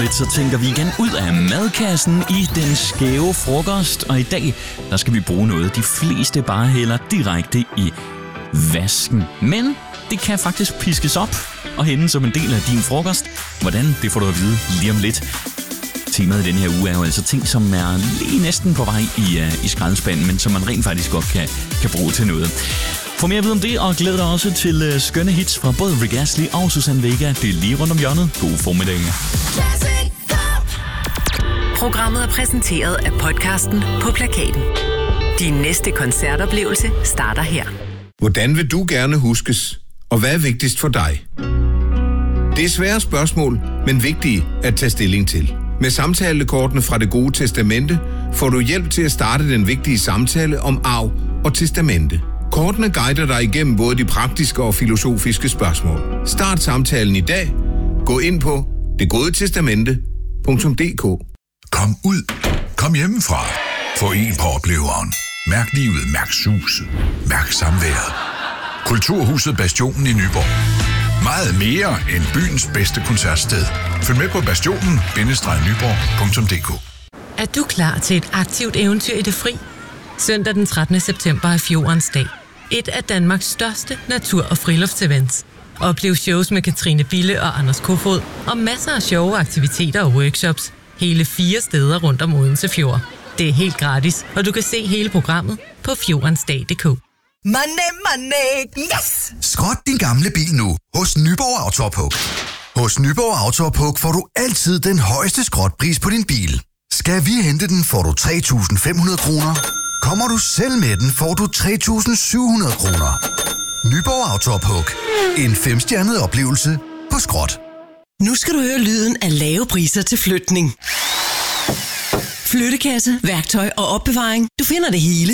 lidt, så tænker vi igen ud af madkassen i den skæve frokost. Og i dag, der skal vi bruge noget, de fleste bare hælder direkte i vasken. Men det kan faktisk piskes op og hænde som en del af din frokost. Hvordan? Det får du at vide lige om lidt. Temaet i den her uge er jo altså ting, som er lige næsten på vej i skraldespanden, men som man rent faktisk godt kan bruge til noget. For mere at vide om det, og glæd dig også til skønne hits fra både Rick Astley og Susanne Vega. Det er lige rundt om hjørnet. God formiddag. Programmet er præsenteret af podcasten På Plakaten. Din næste koncertoplevelse starter her. Hvordan vil du gerne huskes, og hvad er vigtigst for dig? Det er svære spørgsmål, men vigtige at tage stilling til. Med samtalekortene fra Det Gode Testamente får du hjælp til at starte den vigtige samtale om arv og testamente. Kortene guider dig igennem både de praktiske og filosofiske spørgsmål. Start samtalen i dag. Gå ind på detgodetestamente.dk. Kom ud. Kom hjemmefra. Få en på opleveren. Mærk livet. Mærk suset. Mærk samværet. Kulturhuset Bastionen i Nyborg. Meget mere end byens bedste koncertsted. Følg med på bastionen-nyborg.dk. Er du klar til et aktivt eventyr i det fri? Søndag den 13. september er Fjordens Dag. Et af Danmarks største natur- og friluftsevents. Oplev shows med Katrine Bille og Anders Kofod, og masser af sjove aktiviteter og workshops. Hele 4 steder rundt om Odense Fjord. Det er helt gratis, og du kan se hele programmet på fjordensdag.dk. Money, yes! Skrot din gamle bil nu hos Nyborg Autopuk. Hos Nyborg Autopuk får du altid den højeste skrotpris på din bil. Skal vi hente den, får du 3.500 kroner. Kommer du selv med den, får du 3.700 kroner. Nyborg Autopuk. En 5-stjernet oplevelse på skrot. Nu skal du høre lyden af lave priser til flytning. Flyttekasse, værktøj og opbevaring. Du finder det hele